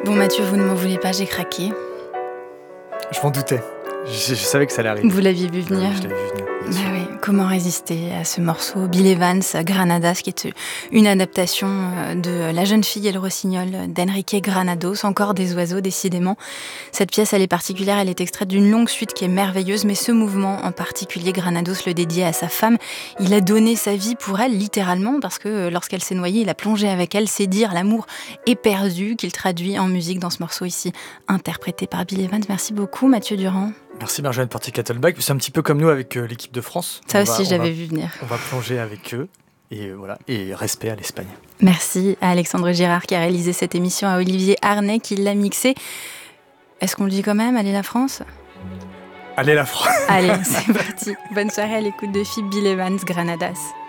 Bon Mathieu, vous ne m'en voulez pas, j'ai craqué. Je m'en doutais. Je savais que ça allait arriver. Vous l'aviez vu venir. Je l'avais vu venir. Bah oui. Comment résister à ce morceau Bill Evans, Granadas, qui est une adaptation de La jeune fille et le rossignol d'Enrique Granados, encore des oiseaux décidément. Cette pièce, elle est particulière, elle est extraite d'une longue suite qui est merveilleuse, mais ce mouvement en particulier, Granados le dédiait à sa femme. Il a donné sa vie pour elle, littéralement, parce que lorsqu'elle s'est noyée, il a plongé avec elle. C'est dire l'amour éperdu qu'il traduit en musique dans ce morceau ici, interprété par Bill Evans. Merci beaucoup Mathieu Durand. Merci Marjolaine Portier-Castleback. C'est un petit peu comme nous avec l'équipe de France. Ça aussi, j'avais vu venir. On va plonger avec eux et voilà. Et respect à l'Espagne. Merci à Alexandre Girard qui a réalisé cette émission, à Olivier Arnay qui l'a mixée. Est-ce qu'on le dit quand même ? Allez la France ? Allez la France. Allez, c'est parti. Bonne soirée à l'écoute de Philippe Bill Evans, Granadas.